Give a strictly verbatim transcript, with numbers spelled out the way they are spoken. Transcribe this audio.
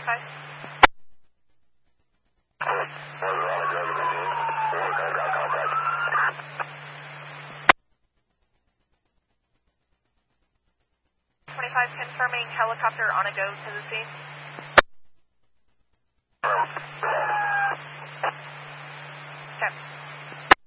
twenty-five. twenty-five confirming helicopter on a go to the scene.